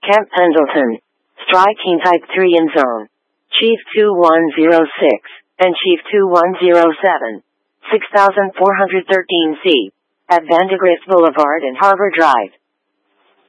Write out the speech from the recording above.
Camp Pendleton. Striking Type 3 in Zone. Chief 2106 and Chief 2107. 6413C. At Vandergrift Boulevard and Harbor Drive.